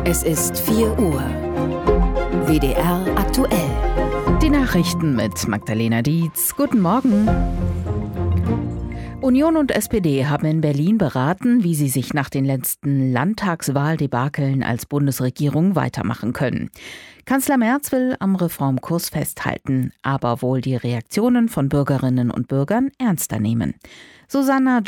Es ist 4 Uhr. WDR aktuell. Die Nachrichten mit Magdalena Dietz. Guten Morgen. Union und SPD haben in Berlin beraten, wie sie sich nach den letzten Landtagswahldebakeln als Bundesregierung weitermachen können. Kanzler Merz will am Reformkurs festhalten, aber wohl die Reaktionen von Bürgerinnen und Bürgern ernster nehmen. Susanna